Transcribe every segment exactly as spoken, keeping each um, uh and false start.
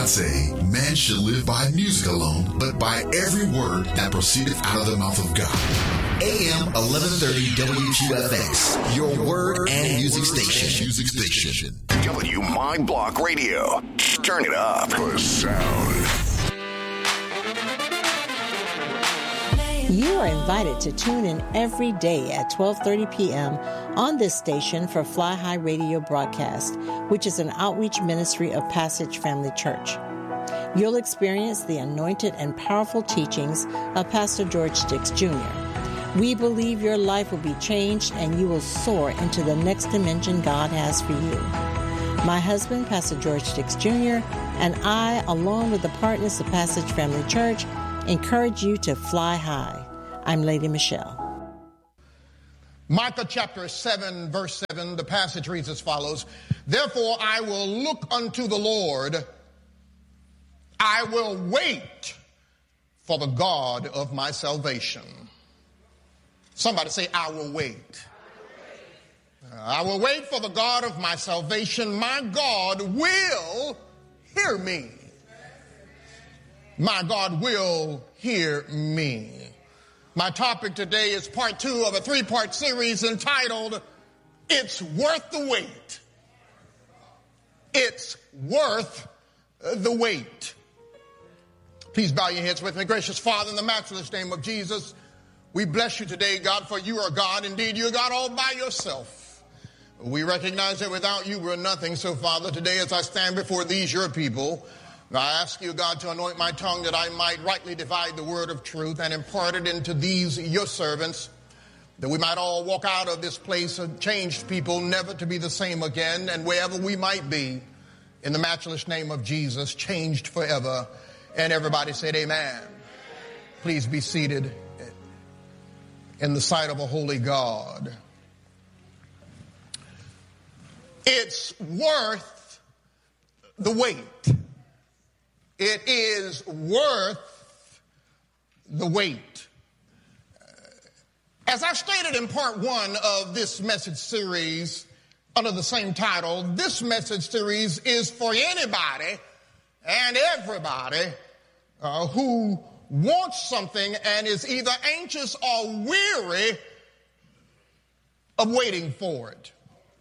not say, man should live by music alone, but by every word that proceedeth out of the mouth of God. A M eleven thirty W Q F X, your word and music station. Music station. W My Block Radio. Turn it up. The sound. You are invited to tune in every day at twelve thirty p.m. on this station for Fly High Radio broadcast, which is an outreach ministry of Passage Family Church. You'll experience the anointed and powerful teachings of Pastor George Dix Junior We believe your life will be changed and you will soar into the next dimension God has for you. My husband, Pastor George Dix Junior, and I, along with the partners of Passage Family Church, encourage you to fly high. I'm Lady Michelle. Micah chapter seven, verse seven, the passage reads as follows. Therefore I will look unto the Lord. I will wait for the God of my salvation. Somebody say, I will wait. I will wait for the God of my salvation. My God will hear me. My God will hear me. My topic today is part two of a three-part series entitled, It's Worth the Wait. It's worth the wait. Please bow your heads with me. Gracious Father, in the matchless name of Jesus, we bless you today, God, for you are God. Indeed, you are God all by yourself. We recognize that without you, we're nothing. So, Father, today as I stand before these, your people, I ask you, God, to anoint my tongue that I might rightly divide the word of truth and impart it into these, your servants, that we might all walk out of this place a changed people, never to be the same again, and wherever we might be, in the matchless name of Jesus, changed forever. And everybody said amen. Please be seated in the sight of a holy God. It's worth the wait. It is worth the wait. As I stated in part one of this message series under the same title, this message series is for anybody and everybody uh, who wants something and is either anxious or weary of waiting for it.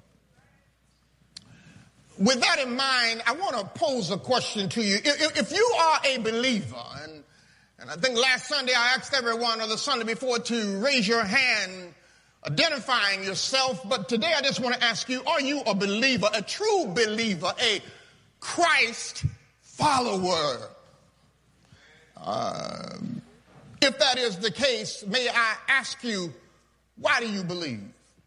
With that in mind, I want to pose a question to you. If, if you are a believer, and, and I think last Sunday I asked everyone or the Sunday before to raise your hand identifying yourself, but today I just want to ask you, are you a believer, a true believer, a Christ follower? Uh, if that is the case, may I ask you, why do you believe?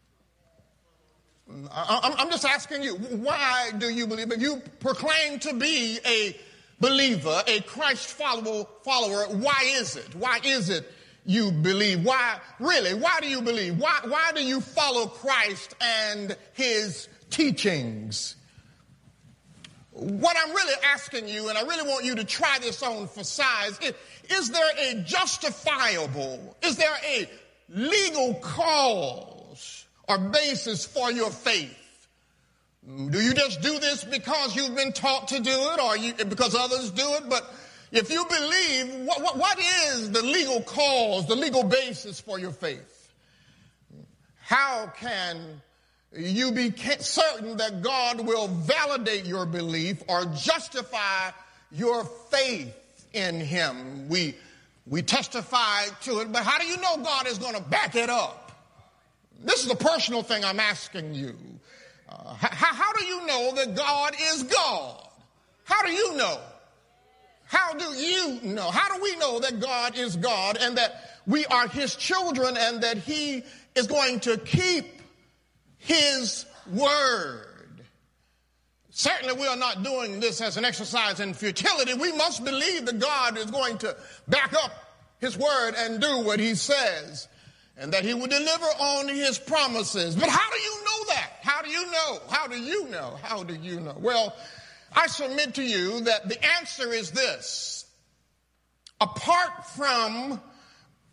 I'm just asking you, why do you believe? If you proclaim to be a believer, a Christ follower, follower, why is it? Why is it you believe? Why, really, why do you believe? Why, why do you follow Christ and his teachings? What I'm really asking you, and I really want you to try this on for size, is, is there a justifiable, is there a legal cause or basis for your faith? Do you just do this because you've been taught to do it, or you, because others do it? But if you believe, what, what, what is the legal cause, the legal basis for your faith? How can you be certain that God will validate your belief or justify your faith in him? We, we testify to it, but how do you know God is going to back it up? This is a personal thing I'm asking you. Uh, how, how do you know that God is God? How do you know? How do you know? How do we know that God is God and that we are his children and that he is going to keep his word? Certainly we are not doing this as an exercise in futility. We must believe that God is going to back up his word and do what he says, and that he will deliver on his promises. But how do you know that? How do you know? How do you know? How do you know? Well, I submit to you that the answer is this. Apart from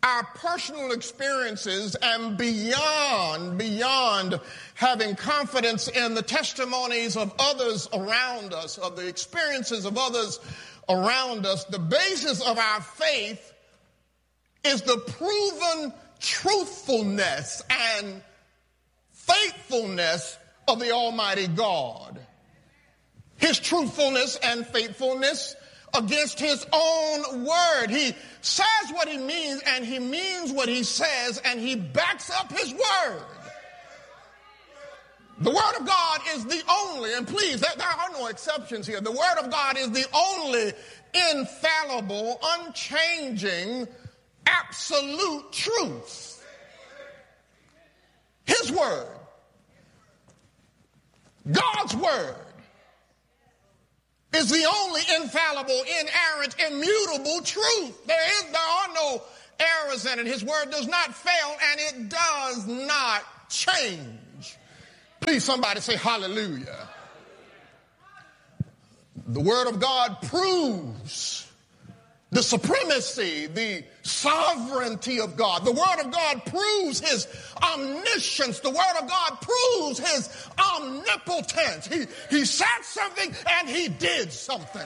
our personal experiences and beyond, beyond having confidence in the testimonies of others around us, of the experiences of others around us, the basis of our faith is the proven truthfulness and faithfulness of the Almighty God. His truthfulness and faithfulness against his own word. He says what he means, and he means what he says, and he backs up his word. The word of God is the only, and please, there, there are no exceptions here. The word of God is the only infallible, unchanging, absolute truth. His word. God's word is the only infallible, inerrant, immutable truth. There is, there are no errors in it. His word does not fail, and it does not change. Please, somebody say hallelujah. The word of God proves the supremacy, the sovereignty of God. The word of God proves his omniscience. The word of God proves his omnipotence. He, he said something and he did something.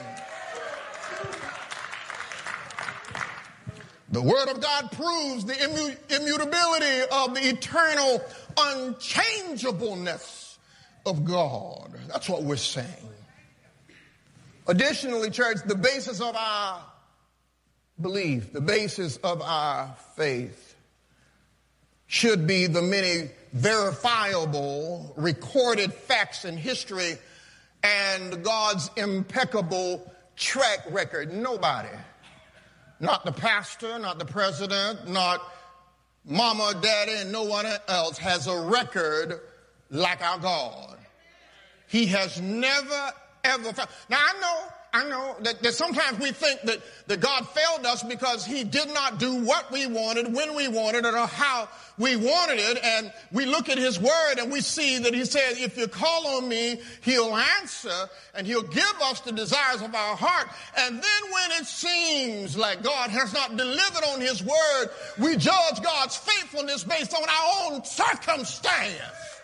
The word of God proves the immu- immutability of the eternal unchangeableness of God. That's what we're saying. Additionally, church, the basis of our belief, the basis of our faith, should be the many verifiable, recorded facts in history and God's impeccable track record. Nobody, not the pastor, not the president, not mama, daddy, and no one else has a record like our God. He has never, ever found. Now, I know I know that, that sometimes we think that, that God failed us because he did not do what we wanted, when we wanted it, or how we wanted it. And we look at his word and we see that he says, if you call on me, he'll answer and he'll give us the desires of our heart. And then when it seems like God has not delivered on his word, we judge God's faithfulness based on our own circumstance.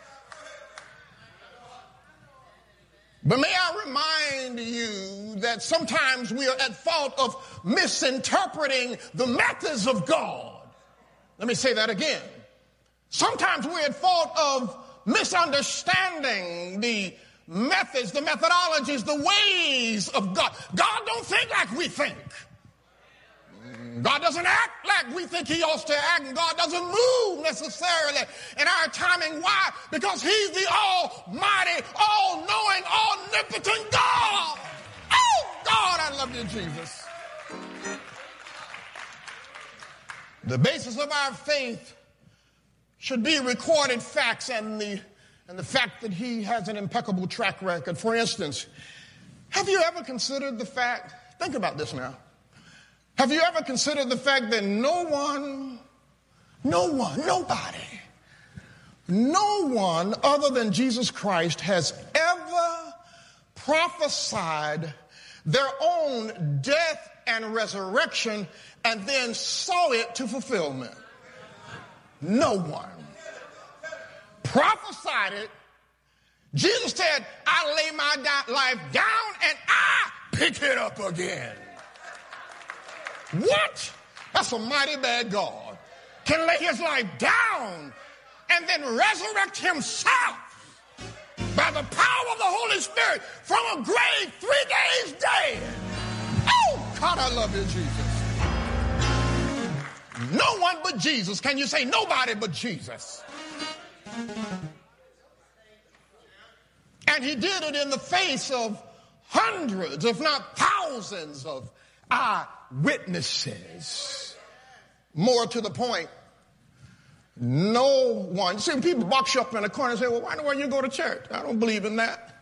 But may I remind you that sometimes we are at fault of misinterpreting the methods of God. Let me say that again. Sometimes we're at fault of misunderstanding the methods, the methodologies, the ways of God. God don't think like we think. God doesn't act like we think he ought to act, and God doesn't move necessarily in our timing. Why? Because he's the almighty, all-knowing, omnipotent God. Oh, God, I love you, Jesus. The basis of our faith should be recorded facts and the, and the fact that he has an impeccable track record. For instance, have you ever considered the fact, think about this now, have you ever considered the fact that no one, no one, nobody, no one other than Jesus Christ has ever prophesied their own death and resurrection and then saw it to fulfillment? No one. Prophesied it. Jesus said, I lay my di- life down and I pick it up again. What? That's a mighty bad God. Can lay his life down and then resurrect himself by the power of the Holy Spirit from a grave three days dead. Oh, God, I love you, Jesus. No one but Jesus. Can you say nobody but Jesus? And he did it in the face of hundreds, if not thousands of eyewitnesses. More to the point, no one. See, people box you up in a corner and say, well, why don't you go to church? I don't believe in that.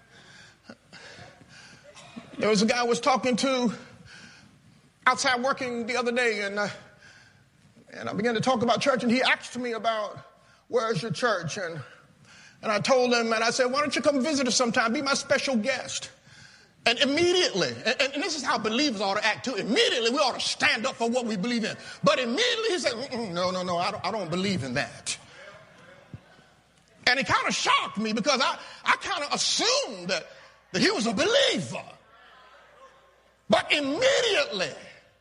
There was a guy I was talking to outside working the other day, and, uh, and I began to talk about church, and he asked me about, where's your church? And, and I told him, and I said, why don't you come visit us sometime? Be my special guest. And immediately, and, and this is how believers ought to act too, immediately we ought to stand up for what we believe in. But immediately he said, no, no, no, I don't, I don't believe in that. And it kind of shocked me because I, I kind of assumed that, that he was a believer. But immediately,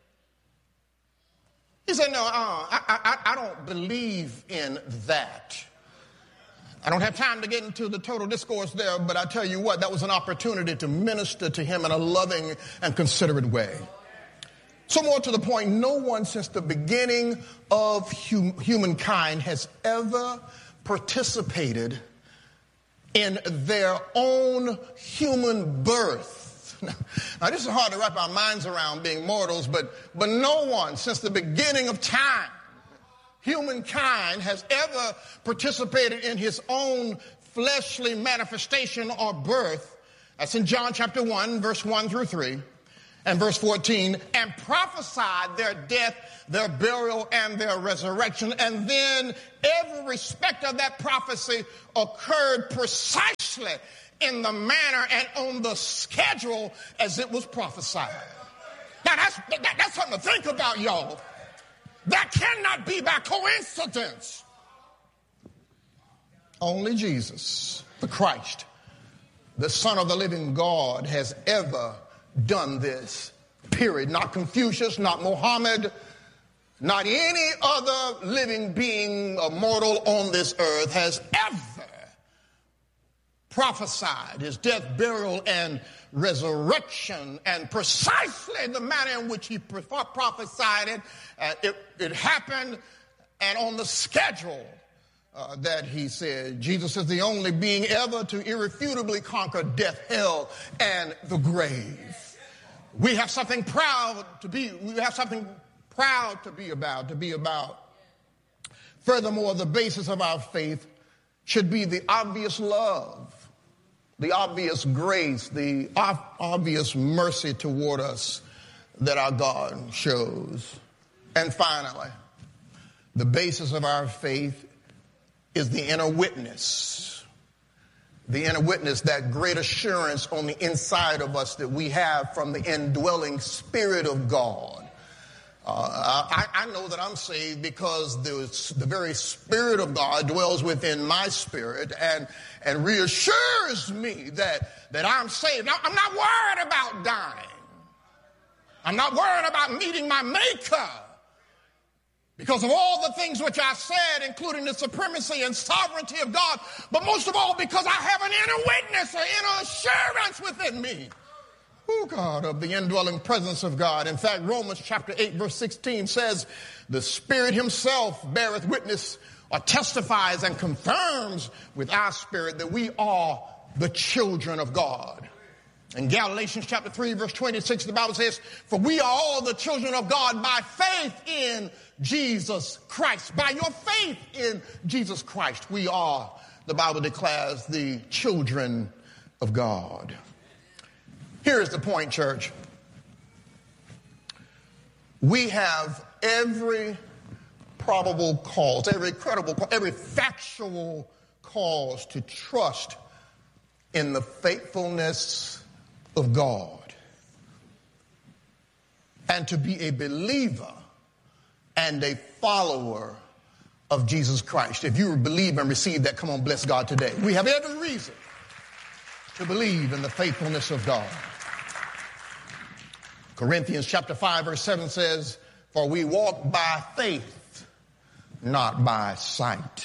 he said, no, uh, I, I, I don't believe in that. I don't have time to get into the total discourse there, but I tell you what, that was an opportunity to minister to him in a loving and considerate way. So more to the point, no one since the beginning of hum- humankind has ever participated in their own human birth. Now, this is hard to wrap our minds around, being mortals, but, but no one since the beginning of time, humankind, has ever participated in his own fleshly manifestation or birth. That's in John chapter one, verse one through three, and verse fourteen, and prophesied their death, their burial, and their resurrection. And then every respect of that prophecy occurred precisely in the manner and on the schedule as it was prophesied. Now, that's, that, that's something to think about, y'all. That cannot be by coincidence. Only Jesus, the Christ, the Son of the living God, has ever done this, period. Not Confucius, not Muhammad, not any other living being or mortal on this earth has ever prophesied his death, burial, and resurrection, and precisely the manner in which he prophesied it. Uh, it, it happened, and on the schedule uh, that he said. Jesus is the only being ever to irrefutably conquer death, hell, and the grave. We have something proud to be, we have something proud to be about, to be about. Furthermore, the basis of our faith should be the obvious love, the obvious grace, the obvious mercy toward us that our God shows. And finally, the basis of our faith is the inner witness. The inner witness, that great assurance on the inside of us that we have from the indwelling Spirit of God. Uh, I, I know that I'm saved because the, the very Spirit of God dwells within my spirit and, and reassures me that, that I'm saved. Now, I'm not worried about dying. I'm not worried about meeting my Maker because of all the things which I said, including the supremacy and sovereignty of God, but most of all because I have an inner witness, an inner assurance within me. Oh, God, of the indwelling presence of God. In fact, Romans chapter eight, verse sixteen says, the Spirit himself beareth witness or testifies and confirms with our spirit that we are the children of God. In Galatians chapter three, verse twenty-six, the Bible says, for we are all the children of God by faith in Jesus Christ. By your faith in Jesus Christ, we are, the Bible declares, the children of God. Here's the point, church. We have every probable cause, every credible, every factual cause to trust in the faithfulness of God and to be a believer and a follower of Jesus Christ. If you believe and receive that, come on, bless God today. We have every reason to believe in the faithfulness of God. Corinthians chapter five, verse seven says, for we walk by faith, not by sight.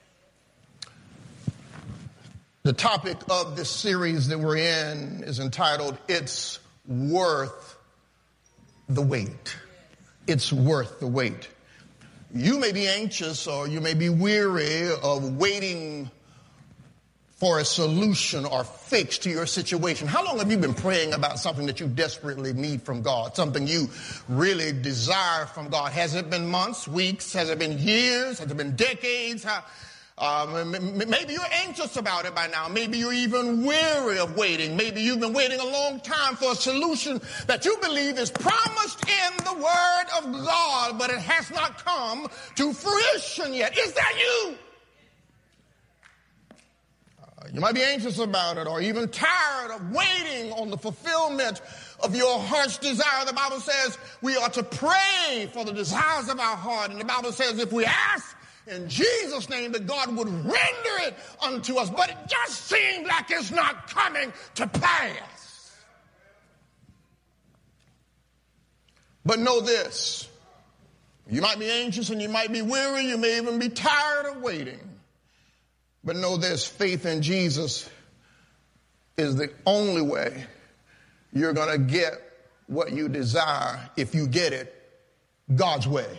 The topic of this series that we're in is entitled, It's Worth the Wait. It's worth the wait. You may be anxious or you may be weary of waiting for a solution or fix to your situation. How long have you been praying about something that you desperately need from God, something you really desire from God? Has it been months, weeks? Has it been years? Has it been decades? How, um, maybe you're anxious about it by now. Maybe you're even weary of waiting. Maybe you've been waiting a long time for a solution that you believe is promised in the Word of God, but it has not come to fruition yet. Is that you? You might be anxious about it or even tired of waiting on the fulfillment of your heart's desire. The Bible says we are to pray for the desires of our heart. And the Bible says if we ask in Jesus' name that God would render it unto us. But it just seems like it's not coming to pass. But know this. You might be anxious and you might be weary. You may even be tired of waiting. But know this, faith in Jesus is the only way you're going to get what you desire if you get it God's way.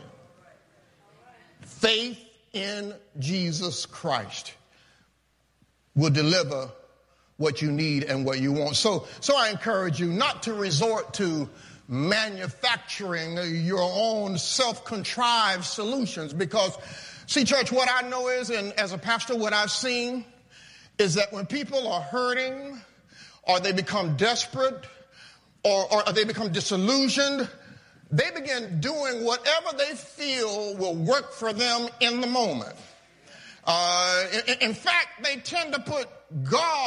Faith in Jesus Christ will deliver what you need and what you want. So, so I encourage you not to resort to manufacturing your own self-contrived solutions because, see, church, what I know is, and as a pastor, what I've seen is that when people are hurting or they become desperate or, or they become disillusioned, they begin doing whatever they feel will work for them in the moment. Uh, in, in fact, they tend to put God